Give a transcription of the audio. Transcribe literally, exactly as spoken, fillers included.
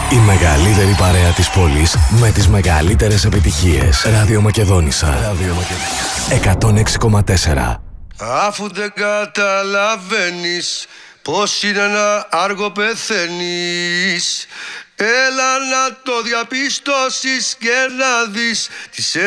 Η μεγαλύτερη παρέα της πόλης με τις μεγαλύτερες επιτυχίες. Ράδιο Μακεδόνισσα. εκατόν έξι κόμμα τέσσερα. Αφού δεν καταλαβαίνεις πως είναι να άργο πεθαίνεις, έλα να το διαπιστώσεις και να δεις τις